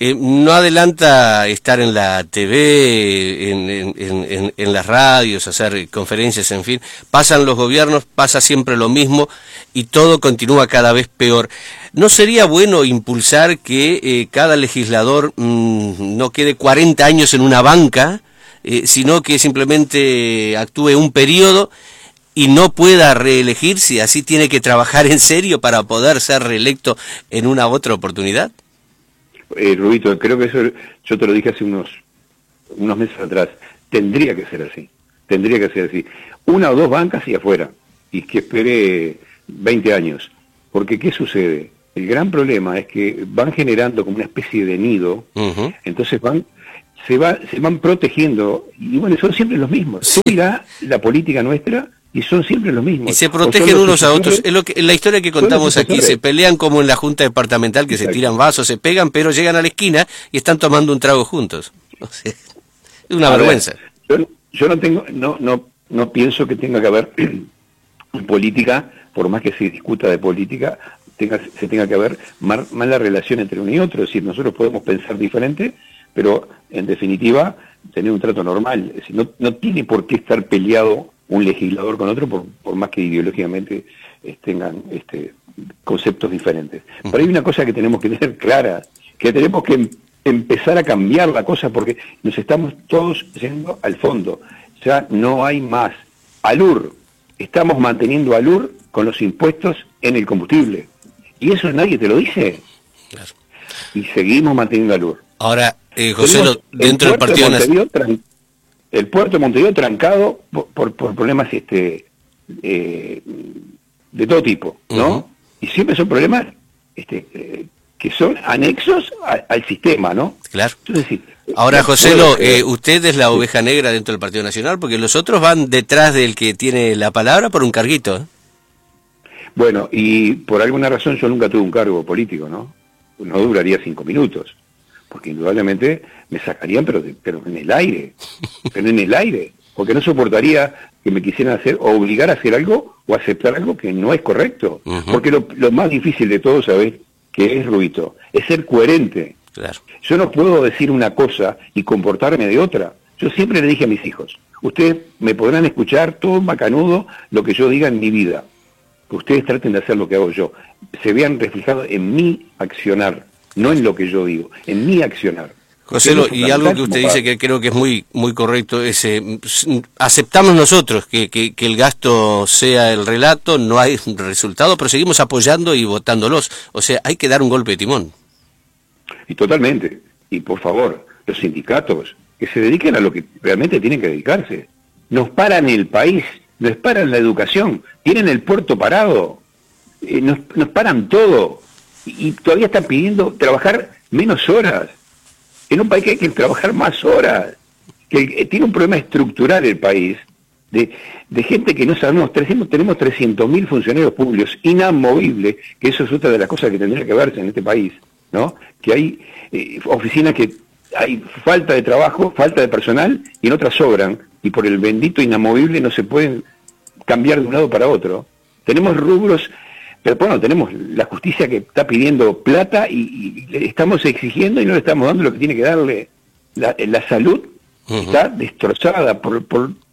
no adelanta estar en la TV, en las radios, hacer conferencias, en fin. Pasan los gobiernos, pasa siempre lo mismo y todo continúa cada vez peor. ¿No sería bueno impulsar que cada legislador no quede 40 años en una banca, sino que simplemente actúe un periodo y no pueda reelegirse, así tiene que trabajar en serio para poder ser reelecto en una otra oportunidad? Rubito, creo que eso yo te lo dije hace unos meses atrás. Tendría que ser así. Una o dos bancas y afuera. Y que espere 20 años. Porque ¿qué sucede? El gran problema es que van generando como una especie de nido. Entonces se van protegiendo. Y bueno, son siempre los mismos. Tú mirá la política nuestra y son siempre los mismos. Y se protegen unos a otros. Es la historia que contamos aquí. Se pelean como en la junta departamental, que se tiran vasos, se pegan, pero llegan a la esquina y están tomando un trago juntos. O sea, es una vergüenza. Yo no pienso que tenga que haber política, por más que se discuta de política, se tenga que haber mala relación entre uno y otro. Es decir, nosotros podemos pensar diferente, pero en definitiva tener un trato normal. Es decir, no tiene por qué estar peleado un legislador con otro, por más que ideológicamente tengan conceptos diferentes. Pero hay una cosa que tenemos que tener clara, que tenemos que empezar a cambiar la cosa, porque nos estamos todos yendo al fondo. Ya no hay más. ALUR, estamos manteniendo ALUR con los impuestos en el combustible. Y eso nadie te lo dice. Claro. Y seguimos manteniendo ALUR. Ahora, José, dentro del Partido Nacional... El puerto de Montevideo trancado por problemas de todo tipo, ¿no? Y siempre son problemas que son anexos al sistema, ¿no? Claro. Entonces, ahora, José, usted es la oveja negra dentro del Partido Nacional, porque los otros van detrás del que tiene la palabra por un carguito, ¿eh? Bueno, y por alguna razón yo nunca tuve un cargo político, ¿no? No duraría 5 minutos. Porque indudablemente me sacarían, pero en el aire, porque no soportaría que me quisieran obligar a hacer algo o aceptar algo que no es correcto. Porque lo más difícil de todo, ¿sabes qué es, Rubito? Es ser coherente. Claro. Yo no puedo decir una cosa y comportarme de otra. Yo siempre le dije a mis hijos, ustedes me podrán escuchar todo macanudo lo que yo diga en mi vida. Ustedes traten de hacer lo que hago yo. Se vean reflejados en mi accionar. No en lo que yo digo, en mi accionar. José, y algo que usted dice que creo que es muy correcto es, aceptamos nosotros que el gasto sea el relato, no hay resultado, pero seguimos apoyando y votándolos. O sea, hay que dar un golpe de timón. Y totalmente. Y por favor, los sindicatos, que se dediquen a lo que realmente tienen que dedicarse. Nos paran el país, nos paran la educación, tienen el puerto parado, nos paran todo. Y todavía están pidiendo trabajar menos horas, en un país que hay que trabajar más horas, que tiene un problema estructural el país, de gente que no sabemos. Tenemos 300.000 funcionarios públicos inamovibles, que eso es otra de las cosas que tendría que verse en este país, ¿no? Que hay oficinas que hay falta de trabajo, falta de personal, y en otras sobran, y por el bendito inamovible no se pueden cambiar de un lado para otro. Tenemos rubros... Pero bueno, tenemos la justicia que está pidiendo plata y le estamos exigiendo y no le estamos dando lo que tiene que darle. La salud está destrozada por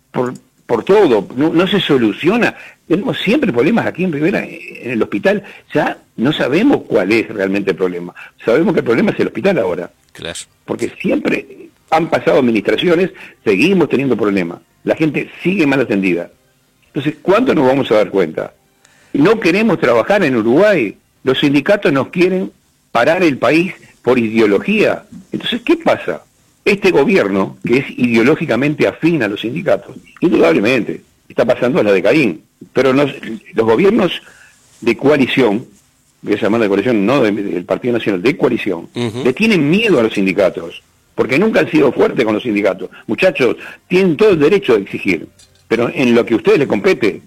todo, no se soluciona. Tenemos siempre problemas aquí en Rivera, en el hospital. Ya no sabemos cuál es realmente el problema. Sabemos que el problema es el hospital ahora. Claro. Porque siempre han pasado administraciones, seguimos teniendo problemas. La gente sigue mal atendida. Entonces, ¿cuándo nos vamos a dar cuenta? No queremos trabajar en Uruguay. Los sindicatos nos quieren parar el país por ideología. Entonces, ¿qué pasa? Este gobierno, que es ideológicamente afín a los sindicatos, indudablemente, está pasando a la de Caín. Pero los gobiernos de coalición, voy a llamar de coalición, no del Partido Nacional, de coalición, le tienen miedo a los sindicatos, porque nunca han sido fuertes con los sindicatos. Muchachos, tienen todo el derecho de exigir, pero en lo que a ustedes les compete,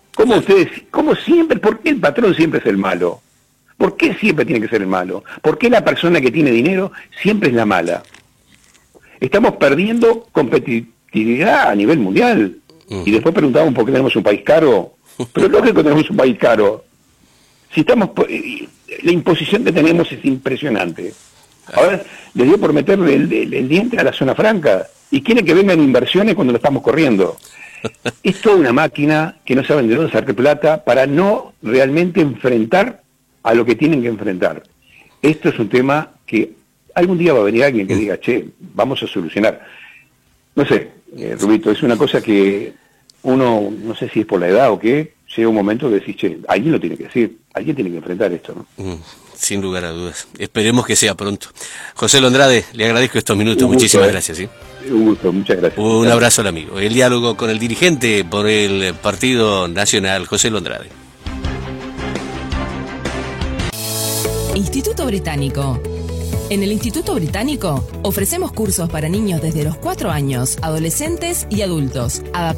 ¿cómo siempre? ¿Por qué el patrón siempre es el malo? ¿Por qué siempre tiene que ser el malo? ¿Por qué la persona que tiene dinero siempre es la mala? Estamos perdiendo competitividad a nivel mundial. Y después preguntamos por qué tenemos un país caro. Pero lógico que tenemos un país caro. Si estamos, la imposición que tenemos es impresionante. Ahora les dio por meterle el diente a la zona franca y quiere que vengan inversiones cuando lo estamos corriendo. Es toda una máquina que no saben de dónde sacar plata para no realmente enfrentar a lo que tienen que enfrentar. Esto es un tema que algún día va a venir alguien que diga, che, vamos a solucionar. No sé, Rubito, es una cosa que uno, no sé si es por la edad o qué, llega un momento que decís, che, alguien lo tiene que decir, alguien tiene que enfrentar esto, ¿no? Sin lugar a dudas. Esperemos que sea pronto. José Londrade, le agradezco estos minutos. Muchísimas gracias. ¿Sí? Un gusto, muchas gracias. Un abrazo al amigo. El diálogo con el dirigente por el Partido Nacional, José Londrade. Instituto Británico. En el Instituto Británico ofrecemos cursos para niños desde los 4 años, adolescentes y adultos, adaptados